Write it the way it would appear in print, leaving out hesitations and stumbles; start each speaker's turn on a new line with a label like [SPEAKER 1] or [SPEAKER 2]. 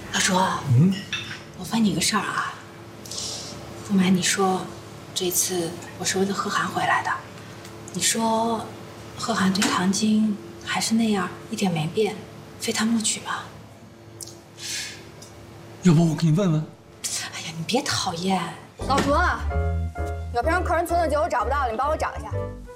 [SPEAKER 1] 老卓，我问你个事儿啊。不瞒你说，这次我是为了贺涵回来的。你说，贺涵对唐晶还是那样，一点没变，非他莫娶吗？
[SPEAKER 2] 要不我给你问问？
[SPEAKER 1] 哎呀，你别讨厌。
[SPEAKER 3] 老卓，有瓶客人存的酒我找不到了，你帮我找一下。